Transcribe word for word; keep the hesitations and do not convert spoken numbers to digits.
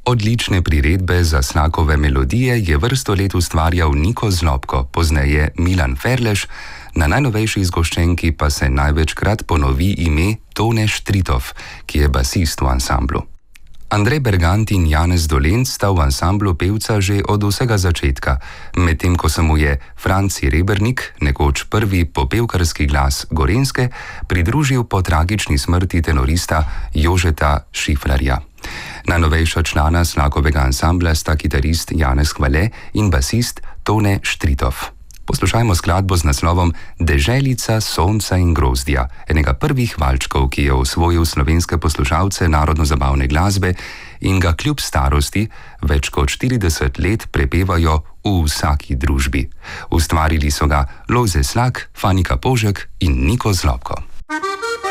Odlične priredbe za Slakove melodije je vrsto let ustvarjal Niko Zlobko, pozneje Milan Ferlež, na najnovejši zgoščenki pa se največkrat ponovi ime Tone Štritov, ki je basist v ansamblu. Andrej Bergant in Janez Dolenc sta v ansamblu pevca že od vsega začetka, medtem ko se mu je Franci Rebernik, nekoč prvi popevkarski glas Gorenjske, pridružil po tragični smrti tenorista Jožeta Šifrarja. Najnovejša člana Slakovega ansambla sta kitarist Janez Hvale in basist Tone Štritov. Poslušajmo skladbo z naslovom Deželica sonca in grozdja, enega prvih valčkov, ki je osvojil slovenske poslušalce narodno-zabavne glasbe in ga kljub starosti več kot štirideset let prepevajo v vsaki družbi. Ustvarili so ga Lojze Slak, Fanika Požek in Niko Zlobko.